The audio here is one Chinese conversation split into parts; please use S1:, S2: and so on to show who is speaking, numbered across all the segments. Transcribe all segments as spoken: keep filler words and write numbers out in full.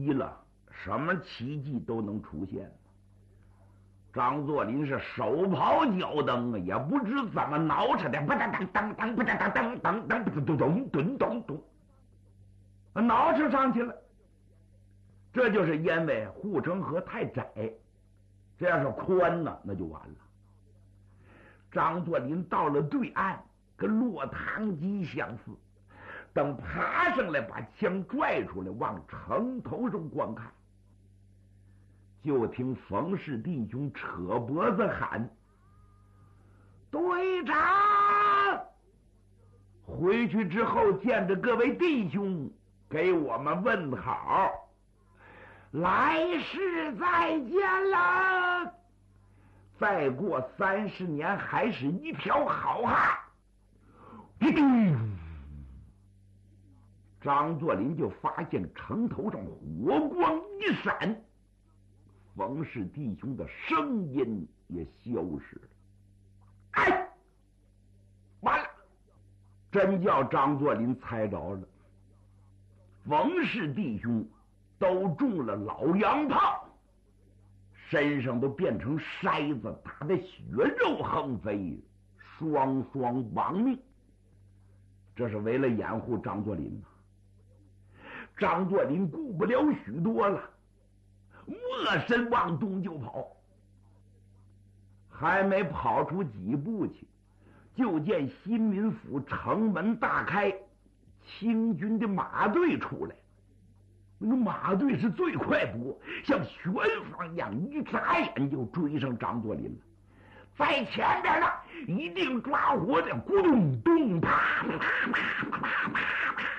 S1: 疑了，什么奇迹都能出现。张作霖是手刨脚蹬啊，也不知怎么挠饬的，不当当当当不当当当当当咚咚咚咚咚，挠饬上去了。这就是因为护城河太窄，这要是宽呢，那就完了。张作霖到了对岸，跟落汤鸡相似。等爬上来，把枪拽出来，往城头上观看，就听冯氏弟兄扯脖子喊：“队长！”回去之后见着各位弟兄，给我们问好，来世再见了。再过三十年，还是一条好汉。张作霖就发现城头上火光一闪，冯氏弟兄的声音也消失了。哎，完了！真叫张作霖猜着了，冯氏弟兄都中了老洋炮，身上都变成筛子，打得血肉横飞，双双亡命。这是为了掩护张作霖。张作霖顾不了许多了，默身往东就跑。还没跑出几步去，就见新民府城门大开，清军的马队出来。那个马队是最快步，像旋风一样，一眨眼就追上张作霖了。在前边呢，一定抓活的，咕咚咚，啪啪啪啪啪啪啪。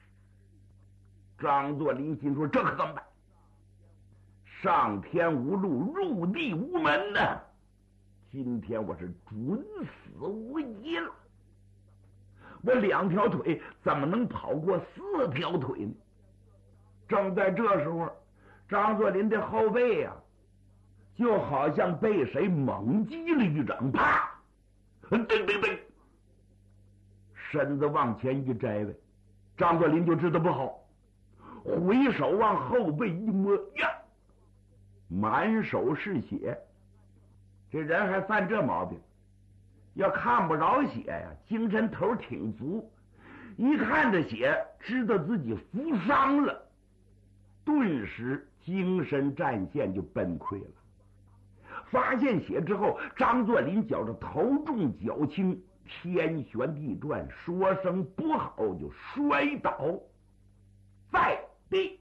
S1: 张作霖心说：“这可怎么办？上天无路，入地无门呢！今天我是准死无疑了。我两条腿怎么能跑过四条腿呢？”正在这时候，张作霖的后背啊，就好像被谁猛击了一掌，啪，噔噔噔，身子往前一摘呗。张作霖就知道不好，回手往后背一摸，呀，满手是血。这人还犯这毛病，要看不着血呀，精神头挺足，一看这血，知道自己负伤了，顿时精神战线就崩溃了。发现血之后，张作霖觉着头重脚轻，天旋地转，说声不好就摔倒在地。